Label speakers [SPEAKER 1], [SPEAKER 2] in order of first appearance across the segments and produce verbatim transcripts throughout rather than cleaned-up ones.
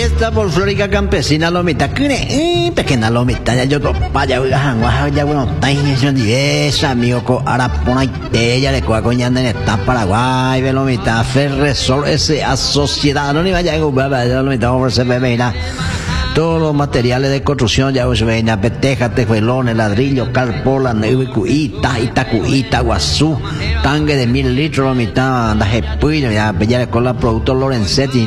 [SPEAKER 1] está por Flórica Campesina Lomita. ¿Qué pequeña Lomita? Ya yo vaya ya bueno, taña diversa amigo co arapona y ya le coa coñanda en esta Paraguay, ve Lomita Ferresol S A Sociedad no ni vaya a comprar ya Lomita over se ve mira. Todos los materiales de construcción ya os ven, peteja, tejuelones, ladrillo, carpola, neuicuita, itacuita, guazú, tanque de mil litros, la mitad, anda jepuino, ya, ya con los productos Lorenzetti,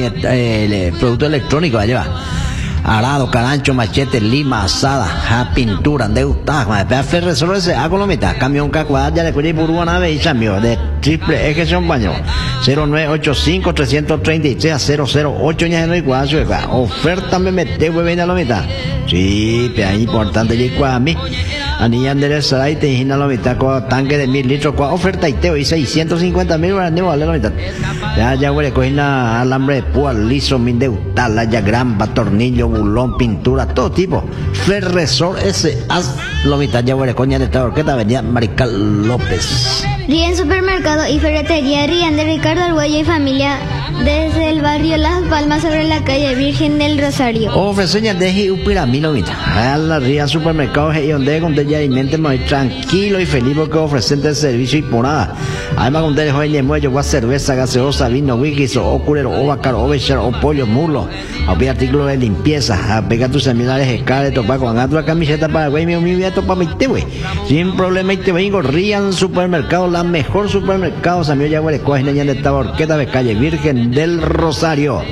[SPEAKER 1] el producto electrónico, allá va. Arado, carancho, machete, lima, asada, ja, pintura, deustaj, ma, Ferresol ese, hago la mitad, camión cacuada, ya le cuidé por una nave y cambio, de triple eje son baño, cero nueve ocho cinco tres tres seis cero cero ocho, ya no hay cuadro, oferta me mete, güey, ven a la mitad, sí, pero es importante, y a mí, a niña Andrés Saray, te dijiste la mitad, con tanque de mil litros, con oferta y te, y seiscientos cincuenta mil, ni vale la mitad, ya, ya, güey, cogí una alambre de púa, liso, mindeutala, ya grampa, tornillo, bulón, pintura, todo tipo. Ferresol S A Lomita, ya huele coña de esta orquesta, venía Marical López.
[SPEAKER 2] Rien Supermercado y Ferretería Rien de Ricardo Arguello y familia desde el barrio Las Palmas sobre la calle Virgen del Rosario.
[SPEAKER 1] Ofreceña de Upirami Lomita. A la Rien Supermercado y donde con ya y mente muy tranquilo y feliz porque ofrecen el servicio y por nada. Además con de joven de muello, gua cerveza, gaseosa, vino, wikis, o culero, o bacaro, o bechar, o pollo, mulo. O artículos de limpieza, a pegar tus seminares, escala, topa con gato la camiseta para güey, mi mi voy topa mi te güey. Sin problema y te vengo Rien Supermercado, la mejor supermercado, Samio ya güey, coge niña de esta orquesta de calle Virgen del Rosario.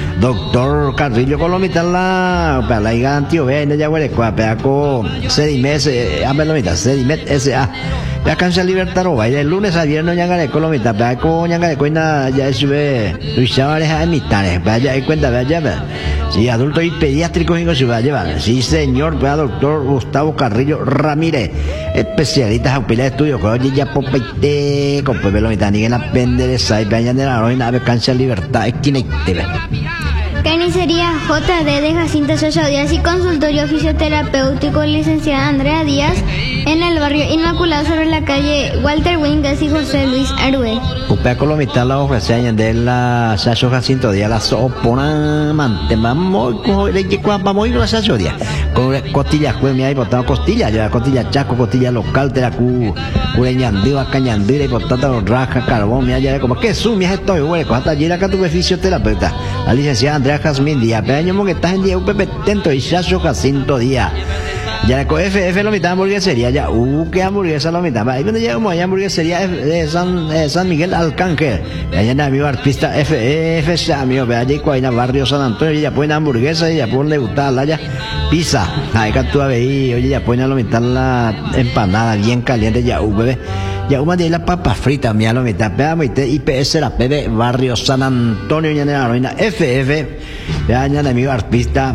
[SPEAKER 1] Doctor Carrillo Colomita la para la garantía ve ya güey, pedaco Sedimet, Amelomita, Sedimet S A. La cancha Libertad no va, el lunes a viernes ya gane Colomita, pedaco ya gane coina ya sube Luis Chávez a mitades, vaya en cuenta, vaya, sí, adulto y pediátrico y se va a llevar. Sí, señor, vea, doctor Gustavo Carrillo Ramírez, especialista en auxiliar de estudio, que oye ya popaite, con Pepe Lomita, ni en la pendereza, y vayan de la roina, de cancha Libertad, esquina y T V.
[SPEAKER 2] Carnicería J D de Jacinto Sosa Díaz y consultorio fisioterapéutico licenciada Andrea Díaz en el barrio Inmaculado sobre la calle Walter Wingas y José Luis Arue.
[SPEAKER 1] Upea Colomita la ofrece de la Sacho Jacinto Díaz la sopona mante vamos vamos la Sacho Díaz con costillas pues me ha botado costillas ya costilla chaco costilla local de la cu cureñandía cañandira y potata raja carbón me haya como que sumia estoy hueco hasta allí la que tu fisioterapeuta la licenciada Andrea Jazmín Díaz pero que estás en día U P P Tento y Sacho Jacinto Díaz. Ya la F F lo mitad hamburguesería ya uh que hamburguesa lo mitad ahí cuando llegamos allá hamburguesería de San eh, San Miguel Arcángel allá en amigo artista F F amigo ve allí cuaina barrio San Antonio y ya ponen hamburguesa y ya ponen le gusta la ya pizza ahí que tú ahí oye ya ponen lo mitad la empanada bien caliente ya uh bebé ya una de las papas fritas mira lo mitad veamos I P S la P B barrio San Antonio ya en la ruina F F ya en amigo artista